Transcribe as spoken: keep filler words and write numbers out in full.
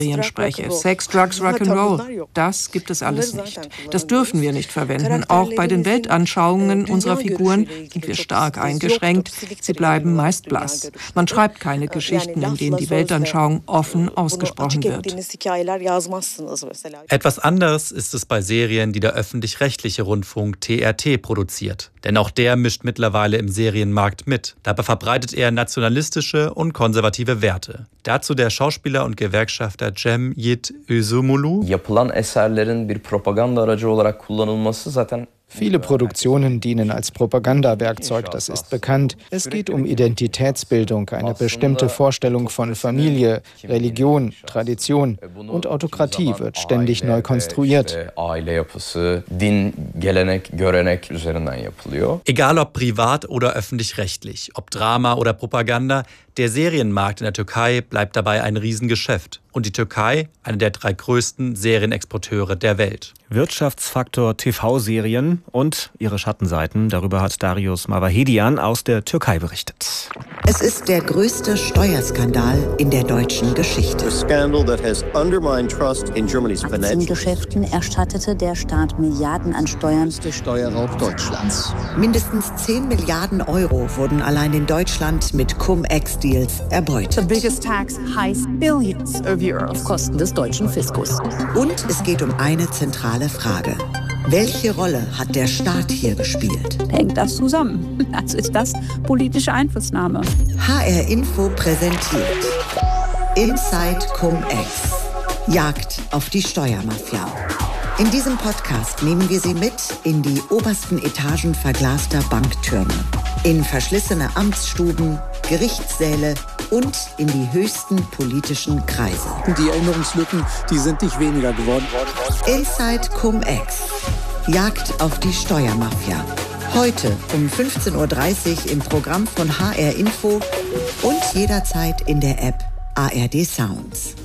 spreche. Sex, Drugs, Rock'n'Roll. Das gibt es alles nicht. Das dürfen wir nicht verwenden. Auch bei den Weltanschauungen unserer Figuren sind wir stark eingeschränkt. Sie bleiben meist blass. Man schreibt keine Geschichten, in denen die Weltanschauung offen ausgesprochen wird. Etwas anders ist es bei Serien, die der öffentlich-rechtliche Rundfunk T R T produziert. Denn auch der mischt mittlerweile im Serienmarkt mit. Dabei verbreitet er nationalistische und konservative Werte. Dazu der Schauspieler und Gewerkschafter Cem Yiğit Özümulu. Yapılan eserlerin bir propaganda aracı olarak kullanılması zaten. Viele Produktionen dienen als Propagandawerkzeug, das ist bekannt. Es geht um Identitätsbildung, eine bestimmte Vorstellung von Familie, Religion, Tradition und Autokratie wird ständig neu konstruiert. Egal ob privat oder öffentlich-rechtlich, ob Drama oder Propaganda, der Serienmarkt in der Türkei bleibt dabei ein Riesengeschäft. Und die Türkei, eine der drei größten Serienexporteure der Welt. Wirtschaftsfaktor T V-Serien und ihre Schattenseiten. Darüber hat Darius Mavahedian aus der Türkei berichtet. Es ist der größte Steuerskandal in der deutschen Geschichte. Aktiengeschäften erstattete der Staat Milliarden an Steuern. Der Steuerraub Deutschlands. Mindestens zehn Milliarden Euro wurden allein in Deutschland mit Cum-Ex-Deals erbeutet. The biggest tax heist billions of euros auf Kosten des deutschen Fiskus. Und es geht um eine zentrale Frage. Welche Rolle hat der Staat hier gespielt? Hängt das zusammen? Also ist das politische Einflussnahme. H R Info präsentiert Inside Cum-Ex. Jagd auf die Steuermafia. In diesem Podcast nehmen wir Sie mit in die obersten Etagen verglaster Banktürme, in verschlissene Amtsstuben, Gerichtssäle und in die höchsten politischen Kreise. Die Erinnerungslücken, die sind nicht weniger geworden. Inside Cum-Ex. Jagd auf die Steuermafia. Heute um fünfzehn Uhr dreißig im Programm von H R Info und jederzeit in der App A R D Sounds.